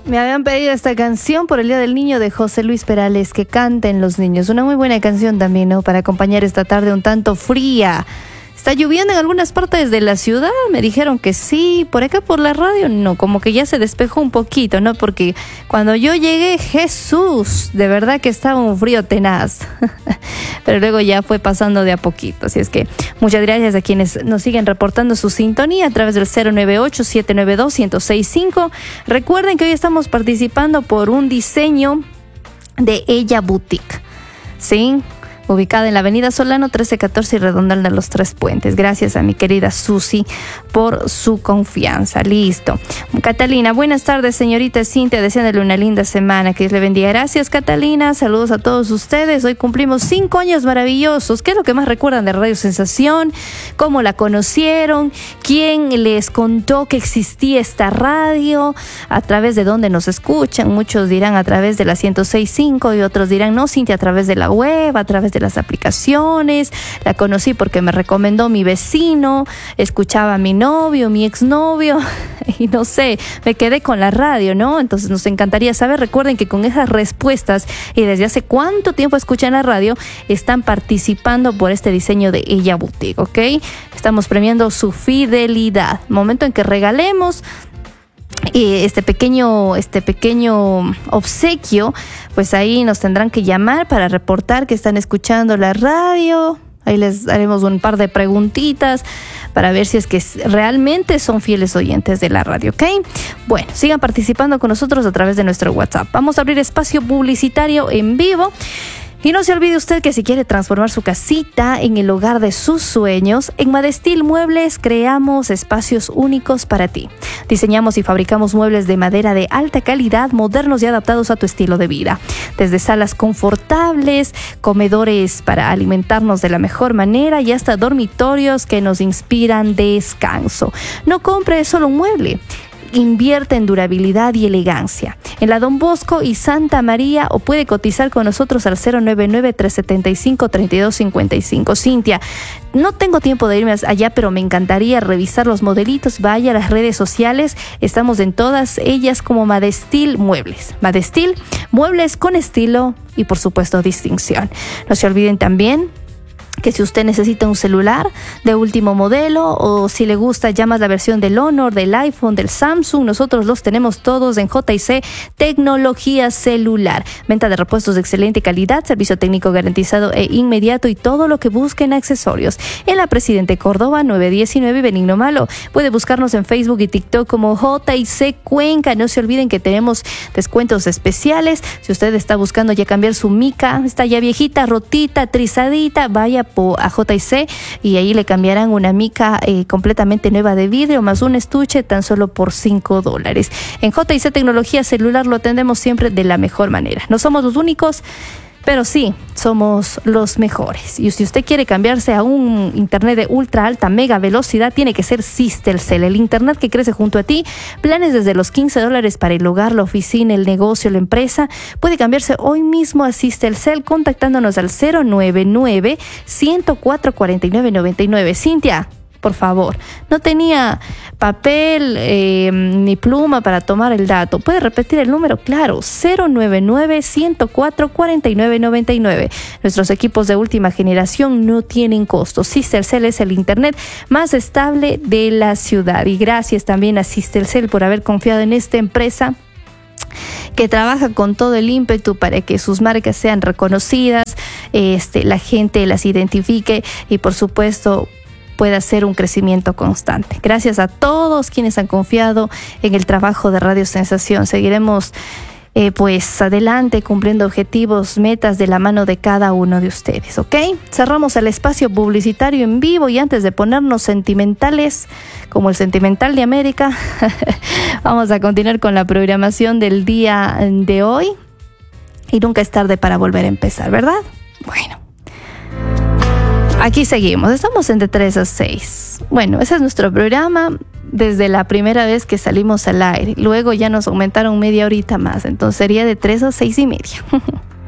Me habían pedido esta canción por el Día del Niño de José Luis Perales, que canten los niños. Una muy buena canción también, ¿no? Para acompañar esta tarde un tanto fría. ¿Está lloviendo en algunas partes de la ciudad? Me dijeron que sí. Por acá por la radio no, como que ya se despejó un poquito, ¿no? Porque cuando yo llegué, Jesús, de verdad que estaba un frío tenaz. Pero luego ya fue pasando de a poquito. Así es que muchas gracias a quienes nos siguen reportando su sintonía a través del 098-792-1065. Recuerden que hoy estamos participando por un diseño de Ella Boutique, ¿sí? Ubicada en la avenida Solano 1314 y Redondel de los Tres Puentes. Gracias a mi querida Susi por su confianza. Listo. Catalina, buenas tardes, señorita Cintia, deseándole una linda semana, que Dios le bendiga. Gracias, Catalina, saludos a todos ustedes. Hoy cumplimos 5 años maravillosos. ¿Qué es lo que más recuerdan de Radio Sensación? ¿Cómo la conocieron? ¿Quién les contó que existía esta radio? ¿A través de dónde nos escuchan? Muchos dirán a través de la 106.5 y otros dirán, no, Cintia, a través de la web, a través de las aplicaciones. La conocí porque me recomendó mi vecino, escuchaba a mi novio, mi exnovio, y no sé, me quedé con la radio, ¿no? Entonces nos encantaría saber. Recuerden que con esas respuestas y desde hace cuánto tiempo escuchan la radio, están participando por este diseño de Ella Boutique, ¿ok? Estamos premiando su fidelidad. Momento en que regalemos este pequeño obsequio, pues ahí nos tendrán que llamar para reportar que están escuchando la radio. Ahí les haremos un par de preguntitas para ver si es que realmente son fieles oyentes de la radio, ¿ok? Bueno, sigan participando con nosotros a través de nuestro WhatsApp. Vamos a abrir espacio publicitario en vivo. Y no se olvide usted que si quiere transformar su casita en el hogar de sus sueños, en Madestil Muebles creamos espacios únicos para ti. Diseñamos y fabricamos muebles de madera de alta calidad, modernos y adaptados a tu estilo de vida. Desde salas confortables, comedores para alimentarnos de la mejor manera y hasta dormitorios que nos inspiran descanso. No compre solo un mueble. Invierte en durabilidad y elegancia. En la Don Bosco y Santa María, o puede cotizar con nosotros al 099-375-3255. Cintia, no tengo tiempo de irme allá, pero me encantaría revisar los modelitos. Vaya a las redes sociales, estamos en todas ellas como Madestil Muebles. Madestil Muebles con estilo y por supuesto distinción. No se olviden también que si usted necesita un celular de último modelo, o si le gusta ya más la versión del Honor, del iPhone, del Samsung, nosotros los tenemos todos en JC Tecnología Celular. Venta de repuestos de excelente calidad, servicio técnico garantizado e inmediato y todo lo que busquen accesorios. En la Presidente Córdoba 919 Benigno Malo. Puede buscarnos en Facebook y TikTok como JC Cuenca. No se olviden que tenemos descuentos especiales. Si usted está buscando ya cambiar su mica, está ya viejita, rotita, trizadita, vaya a JC y ahí le cambiarán una mica completamente nueva de vidrio más un estuche tan solo por $5. En JC Tecnología Celular lo atendemos siempre de la mejor manera. No somos los únicos, pero sí somos los mejores. Y si usted quiere cambiarse a un internet de ultra alta mega velocidad, tiene que ser Systelcel, el internet que crece junto a ti. Planes desde los $15 para el hogar, la oficina, el negocio, la empresa. Puede cambiarse hoy mismo a Systelcel contactándonos al 099-104-4999. Cintia, por favor, no tenía papel ni pluma para tomar el dato. ¿Puede repetir el número? Claro, 099-104-4999. Nuestros equipos de última generación no tienen costo. Systelcel es el internet más estable de la ciudad. Y gracias también a Systelcel por haber confiado en esta empresa que trabaja con todo el ímpetu para que sus marcas sean reconocidas, la gente las identifique y por supuesto pueda ser un crecimiento constante. Gracias a todos quienes han confiado en el trabajo de Radio Sensación. Seguiremos pues adelante cumpliendo objetivos, metas de la mano de cada uno de ustedes, ¿ok? Cerramos el espacio publicitario en vivo y antes de ponernos sentimentales, como el Sentimental de América, vamos a continuar con la programación del día de hoy y nunca es tarde para volver a empezar, ¿verdad? Bueno. Aquí seguimos, estamos en de 3 a 6. Bueno, ese es nuestro programa desde la primera vez que salimos al aire. Luego ya nos aumentaron media horita más, entonces sería de 3 a 6:30.